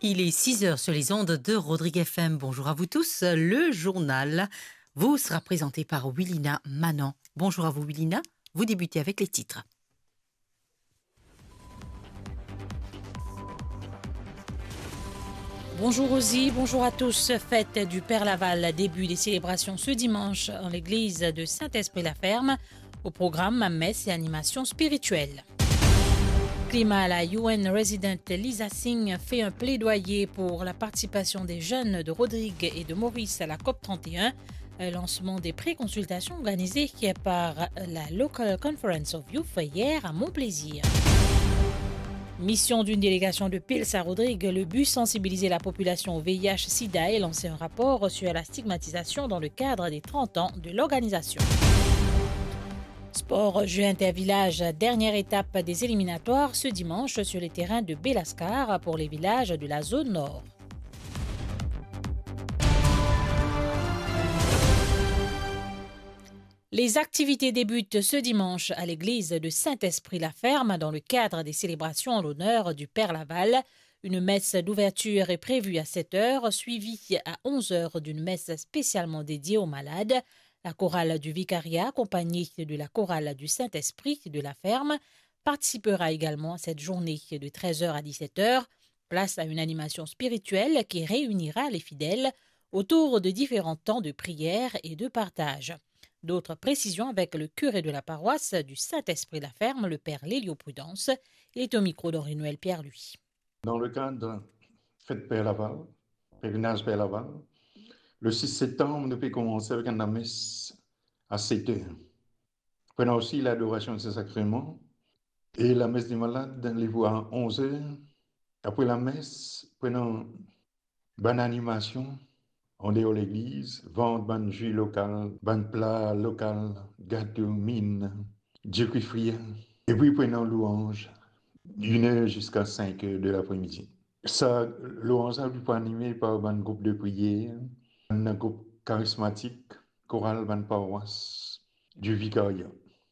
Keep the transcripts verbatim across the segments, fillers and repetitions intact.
Il est six heures sur les ondes de Rodrigue F M. Bonjour à vous tous. Le journal vous sera présenté par Willina Manan. Bonjour à vous Willina. Vous débutez avec les titres. Bonjour Rosie, bonjour à tous. Fête du Père Laval, début des célébrations ce dimanche en l'église de Saint-Esprit-la-Ferme. Au programme, messe et animation spirituelle. Climat, la U N Resident Lisa Singh fait un plaidoyer pour la participation des jeunes de Rodrigue et de Maurice à la COP trente et un. Lancement des pré-consultations organisées par la Local Conference of Youth hier à Montplaisir. Mission d'une délégation de Pils à Rodrigue, le but sensibiliser la population au V I H sida et lancer un rapport sur la stigmatisation dans le cadre des trente ans de l'organisation. Sport, jeu intervillage, dernière étape des éliminatoires ce dimanche sur les terrains de Belascar pour les villages de la zone nord. Les activités débutent ce dimanche à l'église de Saint-Esprit-la-Ferme dans le cadre des célébrations en l'honneur du Père Laval. Une messe d'ouverture est prévue à sept heures, suivie à onze heures d'une messe spécialement dédiée aux malades. La chorale du Vicariat, accompagnée de la chorale du Saint-Esprit de la Ferme, participera également à cette journée de treize heures à dix-sept heures. Place à une animation spirituelle qui réunira les fidèles autour de différents temps de prière et de partage. D'autres précisions avec le curé de la paroisse du Saint-Esprit-la-Ferme, le père Lélio Prudence. Il est au micro d'Henri-Noël Pierre-Louis. Dans le cadre de la fête Père Laval, pèlerinage Père Laval, le six septembre, nous pouvons commencer avec une messe à sept heures. Prenons aussi l'adoration de ces sacrements et la messe des malades, les voix à onze heures. Après la messe, prenons bonne animation. On est à l'église, vente bonne jus local, bonne plat local, gâteau, mine, Dieu qui frie. Et puis prenons louange, d'une heure jusqu'à cinq heures de l'après-midi. Ça, louange a été animé par un groupe de prière, un groupe charismatique, chorale van paroisse du Vicariat.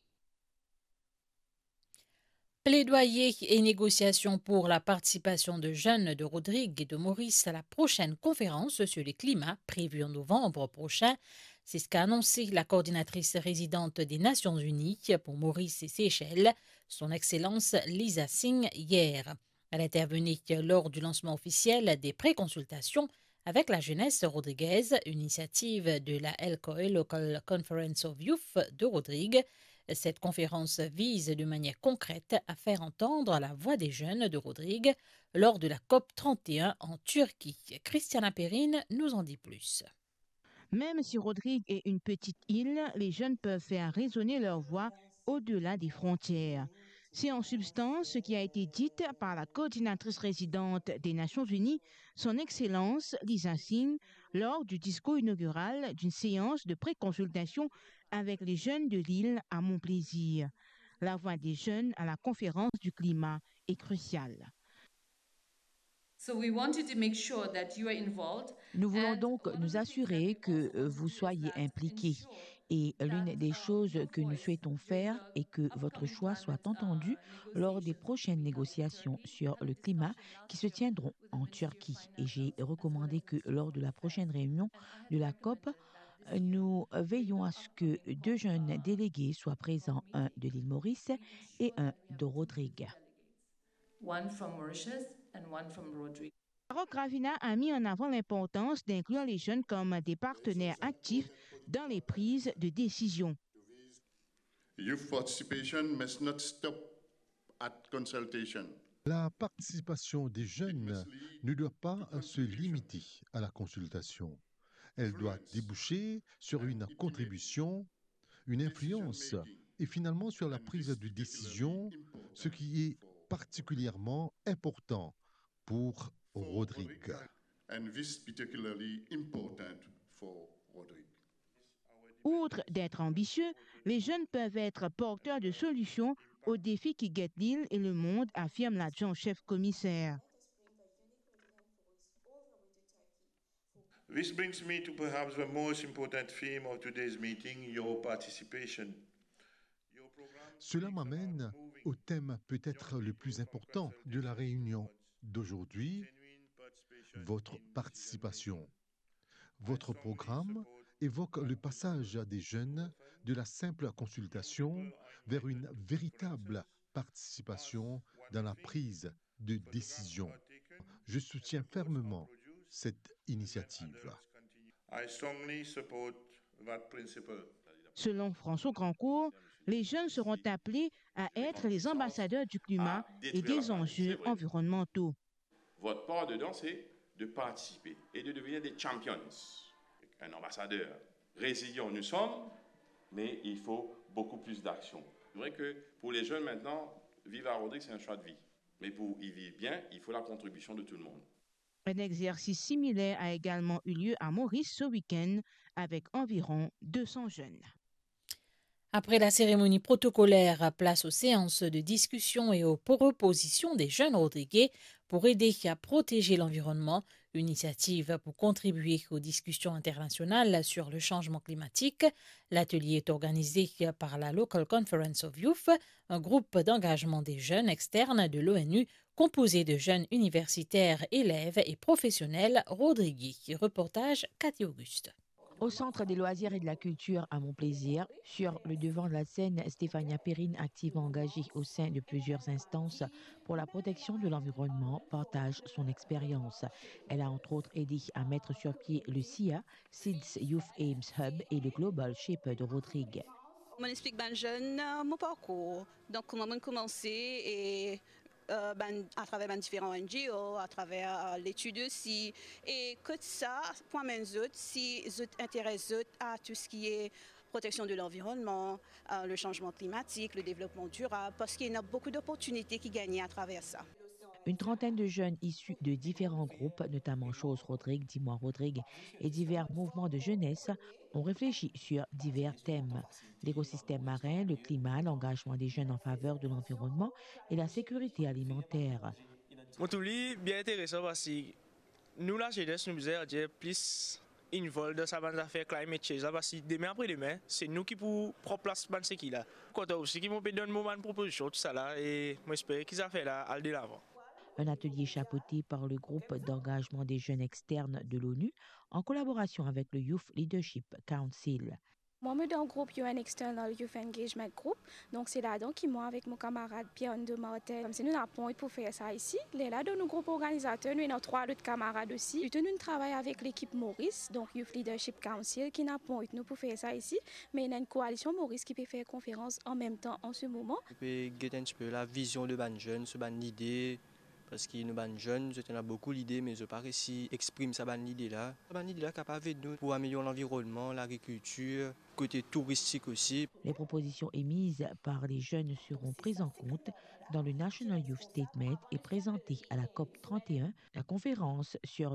Plaidoyer et négociations pour la participation de jeunes de Rodrigue et de Maurice à la prochaine conférence sur le climat prévue en novembre prochain. C'est ce qu'a annoncé la coordinatrice résidente des Nations Unies pour Maurice et Seychelles, son Excellence Lisa Singh, hier. Elle intervenait lors du lancement officiel des préconsultations avec la jeunesse rodriguaise, une initiative de la L C O E, Local Conference of Youth de Rodrigue. Cette conférence vise de manière concrète à faire entendre la voix des jeunes de Rodrigue lors de la COP trente et un en Turquie. Christiana Perrine nous en dit plus. Même si Rodrigue est une petite île, les jeunes peuvent faire résonner leur voix au-delà des frontières. C'est en substance ce qui a été dit par la coordinatrice résidente des Nations Unies, son Excellence Lisa Singh, lors du discours inaugural d'une séance de préconsultation avec les jeunes de l'île à Montplaisir. La voix des jeunes à la conférence du climat est cruciale. Nous voulons donc nous assurer que vous soyez impliqués. Et l'une des choses que nous souhaitons faire est que votre choix soit entendu lors des prochaines négociations sur le climat qui se tiendront en Turquie. Et j'ai recommandé que lors de la prochaine réunion de la COP, nous veillons à ce que deux jeunes délégués soient présents, un de l'île Maurice et un de Rodrigue. Roch Ravina a mis en avant l'importance d'inclure les jeunes comme des partenaires actifs dans les prises de décision. La participation des jeunes ne doit pas se limiter à la consultation. Elle doit déboucher sur une contribution, une influence et finalement sur la prise de décision, ce qui est particulièrement important pour Rodrigue. Outre d'être ambitieux, les jeunes peuvent être porteurs de solutions aux défis qui guettent l'île et le monde, affirme l'adjoint-chef commissaire. This brings me to perhaps the most important theme of today's meeting, your participation. Cela m'amène au thème peut-être le plus important de la réunion d'aujourd'hui, votre participation. Votre programme évoque le passage des jeunes de la simple consultation vers une véritable participation dans la prise de décision. Je soutiens fermement cette initiative. I strongly support that principle. Selon François Grandcourt, les jeunes seront appelés à être les ambassadeurs du climat et des enjeux environnementaux. Votre part dedans, c'est de participer et de devenir des champions. Un ambassadeur résilient, nous sommes, mais il faut beaucoup plus d'action. C'est vrai que pour les jeunes maintenant, vivre à Rodrigue, c'est un choix de vie. Mais pour y vivre bien, il faut la contribution de tout le monde. Un exercice similaire a également eu lieu à Maurice ce week-end avec environ deux cents jeunes. Après la cérémonie protocolaire, place aux séances de discussion et aux propositions des jeunes rodriguais pour aider à protéger l'environnement, une initiative pour contribuer aux discussions internationales sur le changement climatique. L'atelier est organisé par la Local Conference of Youth, un groupe d'engagement des jeunes externes de l'ONU composé de jeunes universitaires, élèves et professionnels rodriguais. Reportage Cathy Auguste. Au Centre des loisirs et de la culture à Montplaisir, sur le devant de la scène, Stéphania Perrine, activement engagée au sein de plusieurs instances pour la protection de l'environnement, partage son expérience. Elle a entre autres aidé à mettre sur pied le S I A, S I D S Youth Aims Hub et le Global Shape de Rodrigue. Je m'explique ben jeune mon parcours, donc comment j'ai commencé et Euh, ben, à travers ben, différents N G O, à travers euh, l'étude aussi. Et que ça, pour mes autres, si je intéresse à tout ce qui est protection de l'environnement, euh, le changement climatique, le développement durable, parce qu'il y a beaucoup d'opportunités qui gagnent à travers ça. Une trentaine de jeunes issus de différents groupes, notamment Chose Rodrigue, Dis-moi Rodrigue et divers mouvements de jeunesse, ont réfléchi sur divers thèmes. L'écosystème marin, le climat, l'engagement des jeunes en faveur de l'environnement et la sécurité alimentaire. Moi, tout li bien intéressant parce que nous, la jeunesse, nous faisons plus involved dans sa bande d'affaires climate change parce que demain après demain, c'est nous qui pour prendre place dans ce qui là. Quand aussi qui m'ont donné une proposition tout ça là et moi j'espère qu'ils ont fait là aller de l'avant. Un atelier chapeauté par le groupe d'engagement des jeunes externes de l'ONU en collaboration avec le Youth Leadership Council. Moi, je suis dans le groupe U N External Youth Engagement Group. Donc, c'est là-dedans qui moi, avec mon camarade Pierre de Martel, comme si nous avons pour faire ça ici. Là, dans nos groupes organisateurs, nous avons trois autres camarades aussi. Nous travaillons avec l'équipe Maurice, donc Youth Leadership Council, qui n'a pas nous pour faire ça ici. Mais il y a une coalition Maurice qui peut faire conférence en même temps en ce moment. On peut guetter un petit peu la vision de ban jeunes, ce ban l'idée. Parce qu'il y a des jeunes, je a beaucoup d'idées, mais je ne sais pas si exprime sa bonne idée là. Sa bonne idée là capable de nous pour améliorer l'environnement, l'agriculture, côté touristique aussi. Les propositions émises par les jeunes seront prises en compte dans le National Youth Statement et présentées à la COP trente et un, la conférence sur